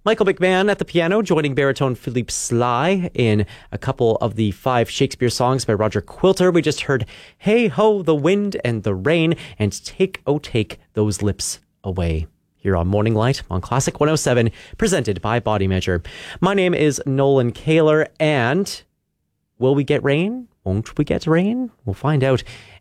Michael McMahon at the piano, joining baritone Philippe Sly in a couple of the 5 Shakespeare songs by Roger Quilter. We just heard Hey Ho, the Wind and the Rain, and Take, Oh Take Those Lips Away. Here on Morning Light on Classic 107, presented by Body Measure. My name is Nolan Kaler, and will we get rain? Won't we get rain? We'll find out